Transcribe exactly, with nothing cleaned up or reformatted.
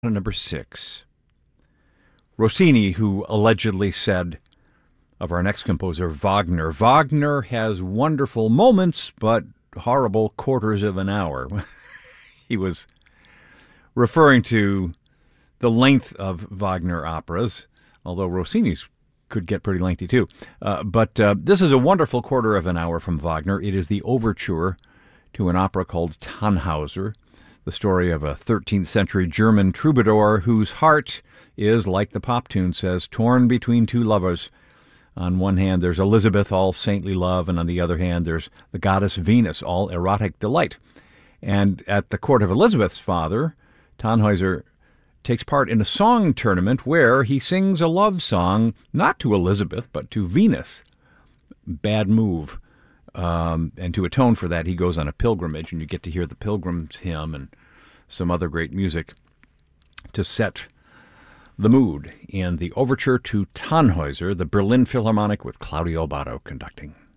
Number six. Rossini, who allegedly said of our next composer, Wagner, Wagner has wonderful moments, but horrible quarters of an hour. He was referring to the length of Wagner operas, although Rossini's could get pretty lengthy too. Uh, but uh, this is a wonderful quarter of an hour from Wagner. It is the overture to an opera called Tannhauser, the story of a thirteenth century German troubadour whose heart is, like the pop tune says, torn between two lovers. On one hand, there's Elizabeth, all saintly love, and on the other hand, there's the goddess Venus, all erotic delight. And at the court of Elizabeth's father, Tannhauser takes part in a song tournament where he sings a love song, not to Elizabeth, but to Venus. Bad move. Um, and to atone for that, he goes on a pilgrimage, and you get to hear the Pilgrim's Hymn and some other great music to set the mood in the overture to Tannhauser, the Berlin Philharmonic with Claudio Abbado conducting.